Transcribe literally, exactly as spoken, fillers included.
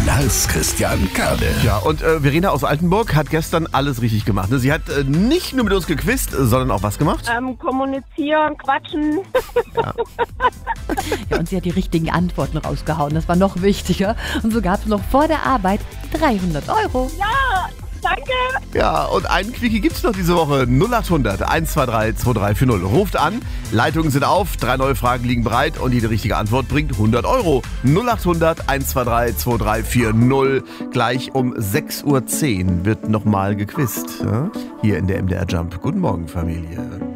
Lars Christian Kade. Ja, und äh, Verena aus Altenburg hat gestern alles richtig gemacht. Ne? Sie hat äh, nicht nur mit uns gequizt, sondern auch was gemacht? Ähm, kommunizieren, quatschen. Ja. Ja, und sie hat die richtigen Antworten rausgehauen. Das war noch wichtiger. Und so gab es noch vor der Arbeit dreihundert Euro. Ja, danke. Ja, und einen Quickie gibt's noch diese Woche. null acht hundert eins zwei drei zwei drei vier null. Ruft an, Leitungen sind auf, drei neue Fragen liegen bereit und jede richtige Antwort bringt hundert Euro. null acht hundert eins zwei drei zwei drei vier null. Gleich um sechs Uhr zehn wird nochmal gequizt. Ja? Hier in der M D R Jump. Guten Morgen, Familie.